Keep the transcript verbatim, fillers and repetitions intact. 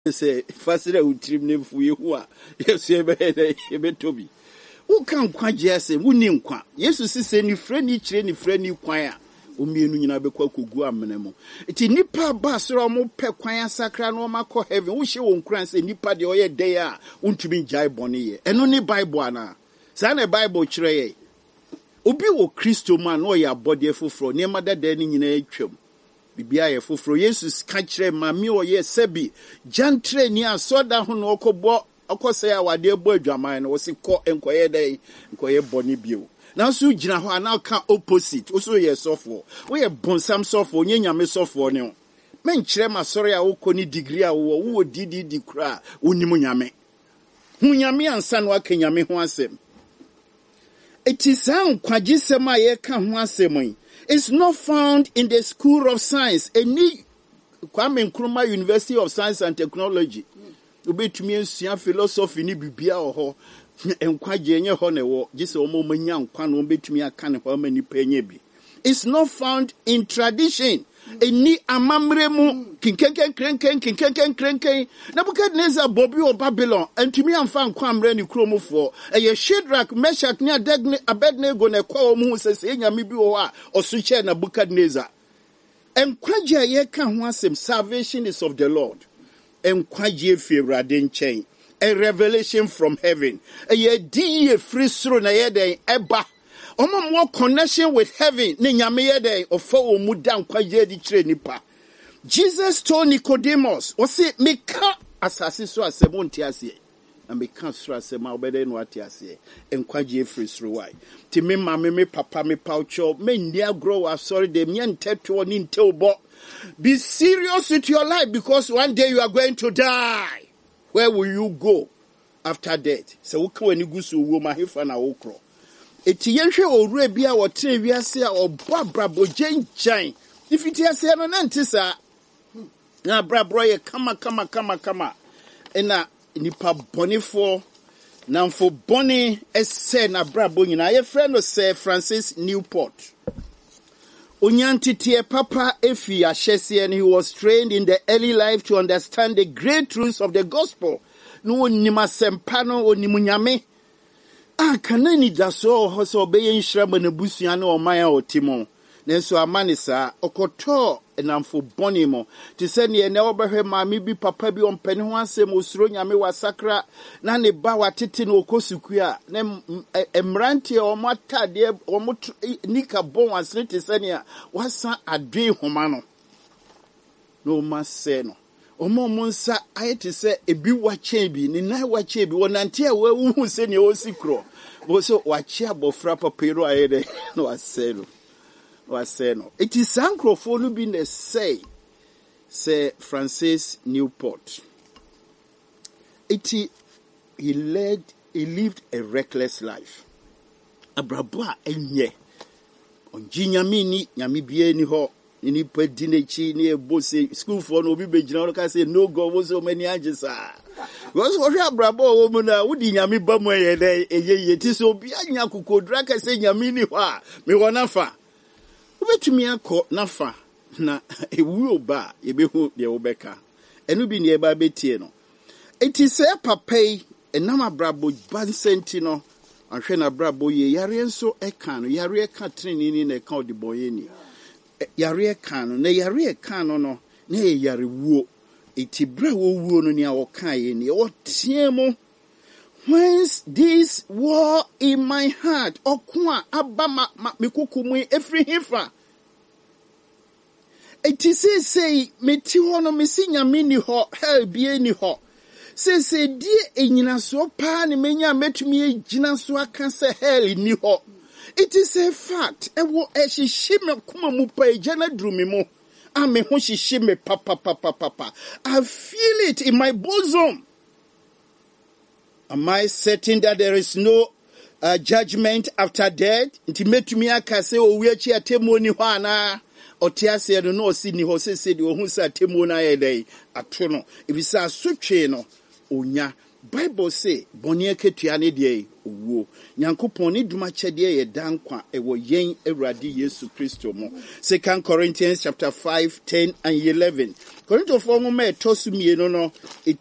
say fasira utrim ne fu yehu a yesu ebe ebe tobi wo kan kwa je ase wo ni nkwa yesu sise ni frɛ ni kire ni frɛ ni kwan a o mienu nyina be kwa kogu amene mo enti nipa ba soro mo pɛ kwan asakra no makɔ heaven wo hye wo nkran se nipa de oyɛ dey a untumi jai bɔne ye ɛno ni bible ana sa na bible kyerɛ ye obi wo kristo man no ya body foforo ne madada ni nyina atwam bibia ye foforo yesus ka kyerɛ ma mi oyɛ sebi jantre ni asoda ho no okɔbɔ okɔsɛ awade bɔ adwaman no wo se kɔ enkoyɛ dɛ enkoyɛ bɔne bio now so gina ho ana ka opposite also ye sofo wo ye bonsam sofo nye nyame sofo ne men kyerɛ ma sɔre a wo kɔ ni degree a wo wo didi di kra wonimu nyame hu nyame ansa no aka nyame ho asɛm eti san kwagisɛm a ye ka ho asɛm yi is not found in the school of science any Kwame Nkrumah University of Science and Technology obetumi asua philosophy ni bibia ho enkwaje enye ho ne wo gise omo manya nkwa no betumi aka ne ho mani penye bi it's not found in tradition eni amamre mu kinkenken krenken kinkenken krenken Nebuchadnezzar bobi o Babylon entumi amfa nkwa amre ni kromofo eye Shadrach Meshach ni Abednego ne kwa omu sese nyame bi wo a osuche Nebuchadnezzar enkwaje ye ka ho asem salvation is of the Lord enkwaje fiewrade nchen a revelation from heaven a ye di free soro na ye den eba omo mo connection with heaven ne nyame ye den ofo omu dan kwaje di kire nipa Jesus told Nicodemus o say meka asase so asem onti ase na meka so asem a obede no ati ase enkwaje free soro why ti me ma me papa me paucho me ndia grow asori dem ye nteto ni ntewbo. Be serious with your life because one day you are going to die. Where will you go after death? So who when you go to Woma Hifa na Okro. Eti yenhwe owura bia wo tre wiase a obabrabo gyenjan. If it is no nantisa na brabro ye kama kama kama kama. Ena nipa bonifo namfo boni ese na brabo nyina ye friend no Sir Francis Newport. Unyantitiye papa efi ashesi, and he was trained in the early life to understand the great truths of the gospel. No nima sempano o nimunyame. Ah, kanani daso hoso beye nshirama nebusiano o maya o timo. Nenso amanisa okoto enamfo boni mo. Tiseni ene obehe mami bi papa bi ompeni huanse mo usuro nyame wa sakra. Na ne ba watiti no okosukuya. Ne emranti o mwata de o mutu nika bon wasini tiseni ya wasa adwe humano. No maseno. Omo monsa ayeti se ebi wachebi ni nai wachebi wonantia we uhu se ni osikro. Boso wachia bofra papiro ayede no aselo. Waseno. It is Sankrofonu bin the say, Sir Francis Newport. It he led, he lived a reckless life. Abrabwa enye. Onji nyami ni nyami biye ni ho. Ni pe dinechi ni ebose school for no bi bejina no ka say no God was so many ages ah. Because what abrabwa wo mu na wudi nyami ba mu ye dey eye ti so bi anya kokodra ka say nyami ni ho a me wona fa. Ubetumi akọ nafa na ewu oba yebehu de obeka enu bi ne eba betie no eti se papai enama brabo bansenti no ahwe na brabo ye yare nso eka no yare eka trini ni na eka odiboye ni yare eka no na yare eka no no na yare wuo eti bra wo wuo no ni awoka ye ni o tiemo whence this war in my heart okwa abama mekukumu every hifa eti se say meti ho no mesi nyame ni ho hell bie ni ho se se die enyina so pa ne menya metumi egina so aka se hell ni ho it is a fact e wo e hihye me kuma mu pa ejana drumi mu a me ho hihye me papa papa papa I feel it in my bosom. Am I certain that there is no uh, judgment after death? Nti metumi aka se owi achi atemu ni ho ana otiase no no si ni ho se se de ohun sa atemu na ye dai ato no ebisa asotwe no onya Bible say boni aketua ne de owo Nyankopon ni duma kyede ye dankwa ewo yen Awurade Yesu Kristo mo. Second Corinthians chapter five ten and eleven. Korintofoɔ nwoma ɛtɔ so mmienu no